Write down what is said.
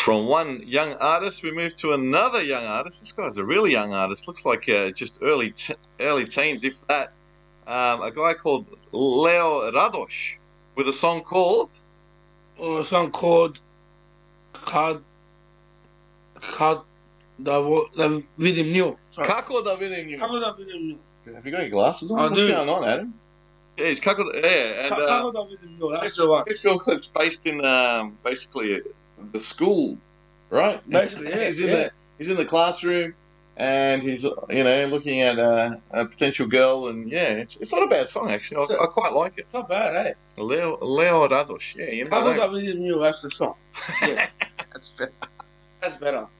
From one young artist, we move to another young artist. This guy's a really young artist. Looks like just early teens, if that. A guy called Leo Radosh with a song called A song called Kad da vidim nju. Kako da vidim nju. Kako da vidim nju. Have you got your glasses on? I What's do. going on, Adam? Yeah, it's Kako. Yeah, and Kako da vidim nju. That's the one. this film clip's based in basically the school, right? Basically, yeah. He's in the classroom, and he's looking at a potential girl, and yeah, it's not a bad song actually. I quite like it. It's not bad, eh? Leo Radosh, yeah, you know. Kako da vidim nju. That's the song. Yeah. That's better. That's better.